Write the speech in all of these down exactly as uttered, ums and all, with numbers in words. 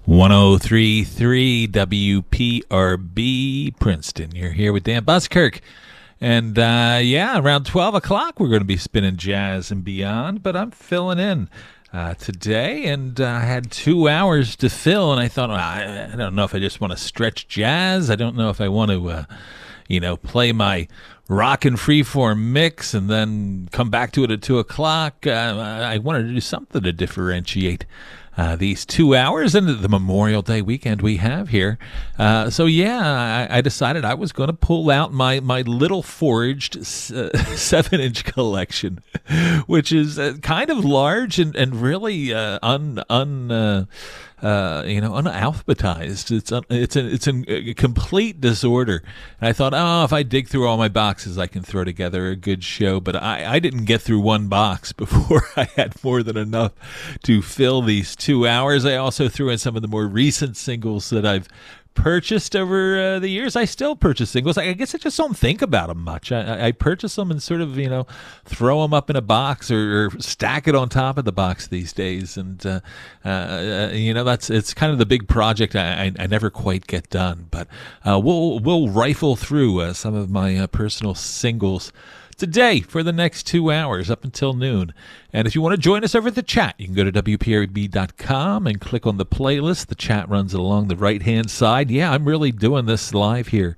one oh three point three W P R B Princeton. You're here with Dan Buskirk. And, uh, yeah, around twelve o'clock, we're going to be spinning jazz and beyond. But I'm filling in uh, today, and uh, I had two hours to fill. And I thought, well, I, I don't know if I just want to stretch jazz. I don't know if I want to, uh, you know, play my rock and freeform mix and then come back to it at two o'clock. Uh, I wanted to do something to differentiate Uh, these two hours into the Memorial Day weekend we have here. Uh, so, yeah, I, I decided I was going to pull out my, my little forged uh, seven-inch collection, which is uh, kind of large and, and really uh, un, un uh, uh, you know, unalphabetized. It's un, it's a, it's in a complete disorder. And I thought, oh, if I dig through all my boxes, I can throw together a good show. But I, I didn't get through one box before I had more than enough to fill these two hours. I also threw in some of the more recent singles that I've purchased over uh, the years. I still purchase singles. I guess I just don't think about them much. I, I purchase them and sort of, you know, throw them up in a box or, or stack it on top of the box these days. And, uh, uh, you know, that's it's kind of the big project I, I, I never quite get done. But uh, we'll, we'll rifle through uh, some of my uh, personal singles today for the next two hours up until noon. And if you want to join us over at the chat, you can go to W P R B dot com and click on the playlist. The chat runs along the right-hand side. Yeah, I'm really doing this live here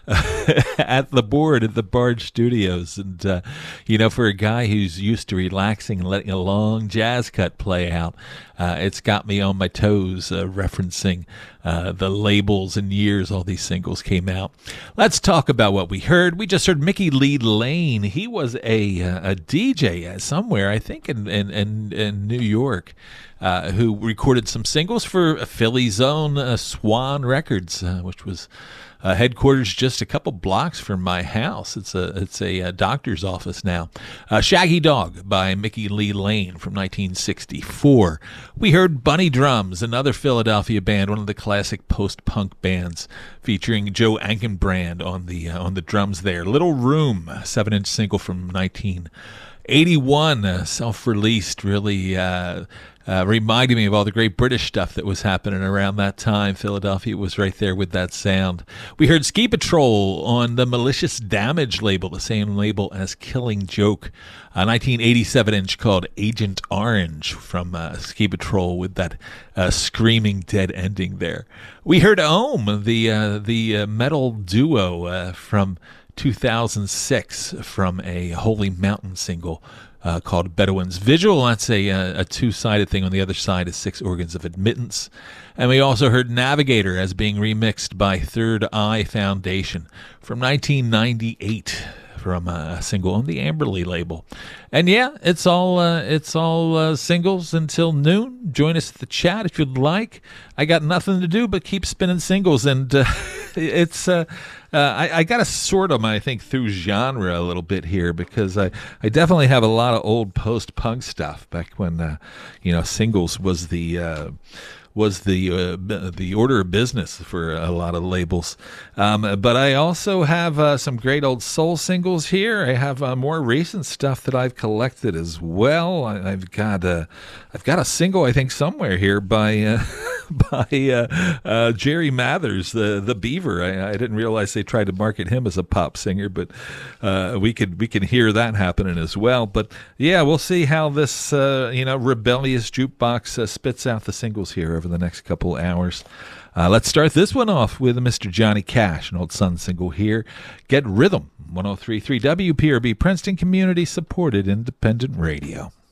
at the board at the Barge Studios. And, uh, you know, for a guy who's used to relaxing and letting a long jazz cut play out, uh, it's got me on my toes uh, referencing uh, the labels and years all these singles came out. Let's talk about what we heard. We just heard Mickey Lee Lane. He was a, uh, a D J somewhere, I think, in, in, in, in New York, uh, who recorded some singles for Philly's own uh, Swan Records, uh, which was Uh, headquarters just a couple blocks from my house. It's a it's a, a doctor's office now. Uh, Shaggy Dog by Mickey Lee Lane from nineteen sixty-four. We heard Bunny Drums, another Philadelphia band, one of the classic post-punk bands, featuring Joe Ankenbrand on the uh, on the drums there. Little Room, seven-inch single from nineteen eighty-one, uh, self-released, really uh, uh, reminded me of all the great British stuff that was happening around that time. Philadelphia was right there with that sound. We heard Ski Patrol on the Malicious Damage label, the same label as Killing Joke, a nineteen eighty-seven inch called Agent Orange from uh, Ski Patrol with that uh, screaming dead ending there. We heard Ohm, the, uh, the uh, metal duo uh, from two thousand six from a Holy Mountain single uh, called Bedouin's Vigil. That's a, a, a two-sided thing. On the other side is Six Organs of Admittance. And we also heard Navigator as being remixed by Third Eye Foundation from nineteen ninety-eight from a single on the Amberley label. And yeah, it's all uh, it's all uh, singles until noon. Join us at the chat if you'd like. I got nothing to do but keep spinning singles, and uh, it's uh, uh, I, I got to sort them, I think, through genre a little bit here, because I, I definitely have a lot of old post-punk stuff back when uh, you know, singles was the uh, was the uh, the order of business for a lot of labels. Um, but I also have uh, some great old soul singles here. I have uh, more recent stuff that I've collected as well. I, I've got a I've got a single, I think, somewhere here by uh, by uh, uh, Jerry Mathers, the the Beaver. I, I didn't realize they tried to market him as a pop singer, but uh, we could we can hear that happening as well. But yeah, we'll see how this uh, you know, rebellious jukebox uh, spits out the singles here over the next couple hours. Uh, let's start this one off with Mister Johnny Cash, an old Sun single here. Get Rhythm, one oh three point three W P R B, Princeton Community Supported Independent Radio.